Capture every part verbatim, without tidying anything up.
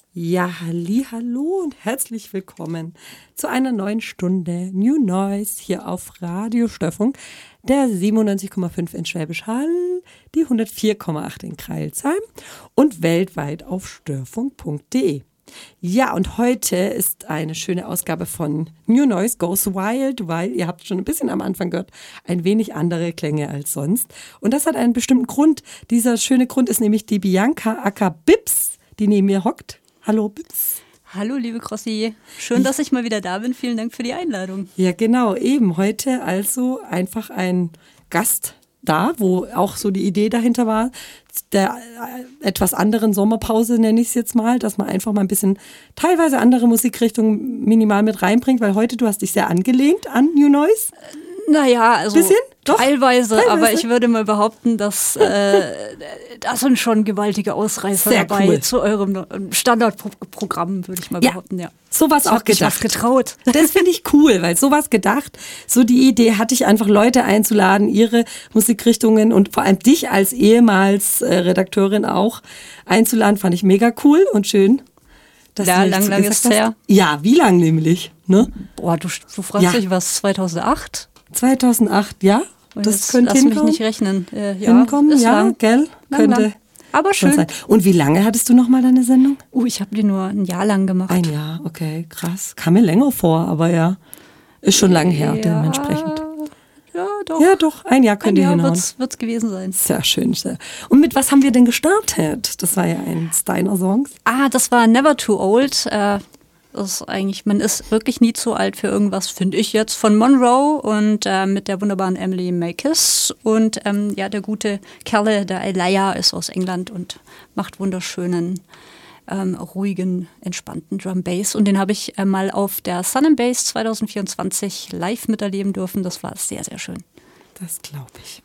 Ja, hallihallo und herzlich willkommen zu einer neuen Stunde New Noise hier auf Radio Störfunk, der siebenundneunzig Komma fünf in Schwäbisch Hall, die hundertvier Komma acht in Crailsheim und weltweit auf störfunk punkt de. Ja, und heute ist eine schöne Ausgabe von New Noise Goes Wild, weil ihr habt schon ein bisschen am Anfang gehört, ein wenig andere Klänge als sonst. Und das hat einen bestimmten Grund. Dieser schöne Grund ist nämlich die Bianca aka Bips, die neben mir hockt. Hallo Bips. Hallo liebe Crossi, schön, dass ich mal wieder da bin. Vielen Dank für die Einladung. Ja genau, eben heute also einfach ein Gast da, wo auch so die Idee dahinter war, der äh, etwas anderen Sommerpause nenne ich es jetzt mal, dass man einfach mal ein bisschen teilweise andere Musikrichtungen minimal mit reinbringt, weil heute, du hast dich sehr angelehnt an New Noise. Naja, also bisschen? Doch, teilweise, teilweise, aber ich würde mal behaupten, dass äh, das sind schon gewaltige Ausreißer sehr dabei cool. zu eurem Standardprogramm, würde ich mal Ja, behaupten. Ja, sowas auch ich gedacht. was getraut. Das finde ich cool, weil sowas gedacht, so die Idee hatte ich einfach Leute einzuladen, ihre Musikrichtungen und vor allem dich als ehemals äh, Redakteurin auch einzuladen, fand ich mega cool und schön. Dass Ja, du lang, jetzt lang gesagt ist hast. her. Ja, wie lang nämlich? Ne? Boah, du, du fragst Ja. dich was, zweitausendacht? zweitausendacht, ja, Und das jetzt könnte lass mich hinkommen. nicht rechnen. Äh, ja, hinkommen, ist ja, lang. gell? Lang, könnte lang. Aber schon schön. sein. Und wie lange hattest du nochmal deine Sendung? Uh, ich habe die nur ein Jahr lang gemacht. Ein Jahr, okay, krass. Kam mir länger vor, aber ja, ist schon lang her, Ja. dementsprechend. Ja, doch. Ja, doch, ein Jahr könnt Ein ihr Jahr hinhauen. wird's, wird's gewesen sein. Sehr schön. Sehr. Und mit was haben wir denn gestartet? Das war ja eins deiner Songs. Ah, das war Never Too Old. Äh, das ist eigentlich, man ist wirklich nie zu alt für irgendwas, finde ich jetzt, von Monroe und äh, mit der wunderbaren Emily Makis. Und ähm, ja, der gute Kerle, der Elijah, ist aus England und macht wunderschönen, ähm, ruhigen, entspannten Drum Bass. Und den habe ich äh, mal auf der Sun and Bass zwanzig vierundzwanzig live miterleben dürfen. Das war sehr, sehr schön. Das glaube ich.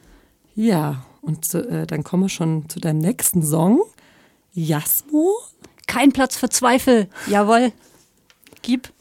Ja, und so, äh, dann kommen wir schon zu deinem nächsten Song. Jasmo. Kein Platz für Zweifel. Jawohl. Gib.